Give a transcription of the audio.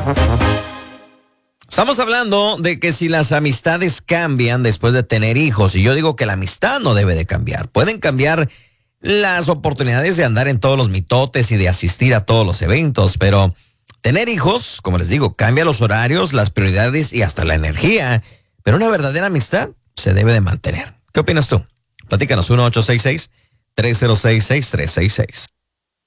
Estamos hablando de que si las amistades cambian después de tener hijos, y yo digo que la amistad no debe de cambiar. Pueden cambiar las oportunidades de andar en todos los mitotes y de asistir a todos los eventos, pero tener hijos, como les digo, cambia los horarios, las prioridades y hasta la energía. Pero una verdadera amistad se debe de mantener. ¿Qué opinas tú? Platícanos, 1-866-306-6366.